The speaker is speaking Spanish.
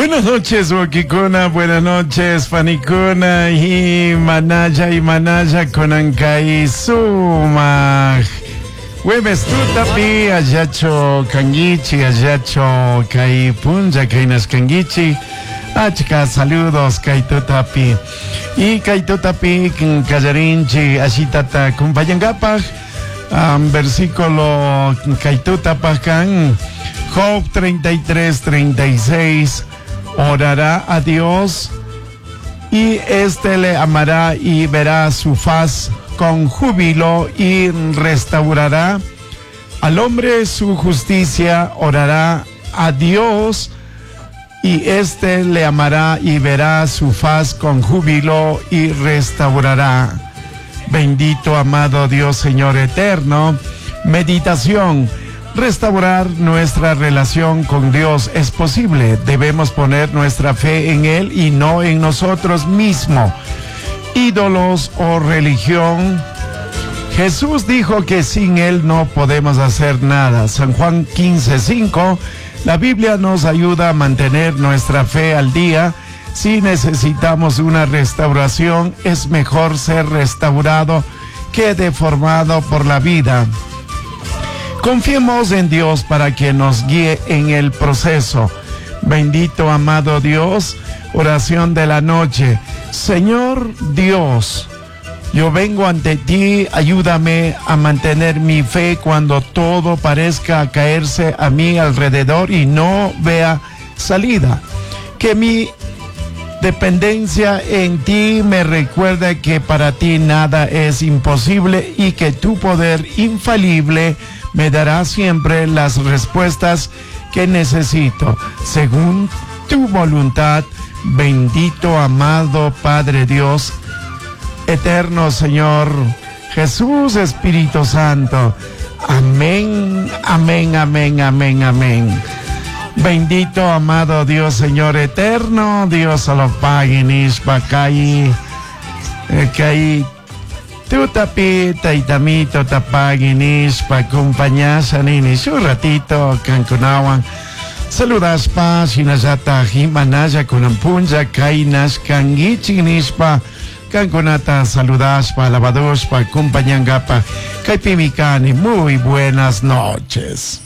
Buenas noches, Wakikuna, buenas noches, Fanikuna, y Manaya, Konankai, Suma. Jueves tutapi, Ayacho, Kangichi, Ayacho, Kai Punja, Kainas Kangichi. Achka, saludos, Kaitutapi. Y Kaitutapi, Kayarinchi, Ashitata, Kumpayangapaj. Versículo Kaitutapakan, Job 33:36. Orará a Dios y éste le amará y verá su faz con júbilo y restaurará al hombre su justicia. Orará a Dios y éste le amará y verá su faz con júbilo y restaurará. Bendito, amado Dios, Señor eterno. Meditación. Restaurar nuestra relación con Dios es posible. Debemos poner nuestra fe en Él y no en nosotros mismos, ídolos o religión. Jesús dijo que sin Él no podemos hacer nada. San Juan 15:5. La Biblia nos ayuda a mantener nuestra fe al día. Si necesitamos una restauración, es mejor ser restaurado que deformado por la vida. Confiemos en Dios para que nos guíe en el proceso. Bendito, amado Dios, oración de la noche. Señor Dios, yo vengo ante ti, ayúdame a mantener mi fe cuando todo parezca caerse a mi alrededor y no vea salida. Que mi dependencia en ti me recuerde que para ti nada es imposible y que tu poder infalible me dará siempre las respuestas que necesito, según tu voluntad. Bendito, amado Padre Dios, eterno Señor Jesús, Espíritu Santo. Amén, amén, amén, amén, amén. Bendito, amado Dios, Señor eterno, Dios a los paginish, Bakai, Kai. Tutapi, taitamito, tapaginish, pa acompañas a ninis un ratito, cancunawan. Saludas pa, sinasata, himanaya, kunampunja, kainas, kangichinispa, cancunata, saludas pa, lavados, pa, acompañangapa, kaipimicani. Muy buenas noches.